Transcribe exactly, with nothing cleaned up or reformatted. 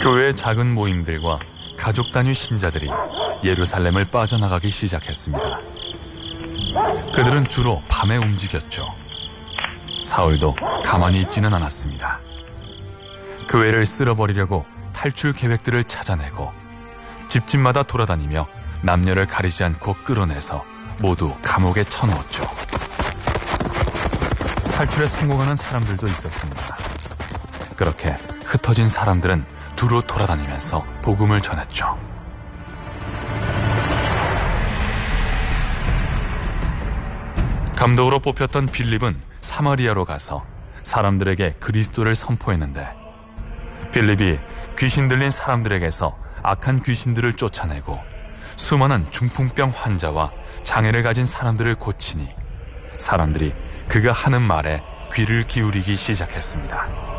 교회의 작은 모임들과 가족 단위 신자들이 예루살렘을 빠져나가기 시작했습니다. 그들은 주로 밤에 움직였죠. 사울도 가만히 있지는 않았습니다. 교회를 쓸어버리려고 탈출 계획들을 찾아내고 집집마다 돌아다니며 남녀를 가리지 않고 끌어내서 모두 감옥에 쳐넣었죠. 탈출에 성공하는 사람들도 있었습니다. 그렇게 흩어진 사람들은 두루 돌아다니면서 복음을 전했죠. 감독으로 뽑혔던 빌립은 사마리아로 가서 사람들에게 그리스도를 선포했는데, 빌립이 귀신 들린 사람들에게서 악한 귀신들을 쫓아내고 수많은 중풍병 환자와 장애를 가진 사람들을 고치니 사람들이 그가 하는 말에 귀를 기울이기 시작했습니다.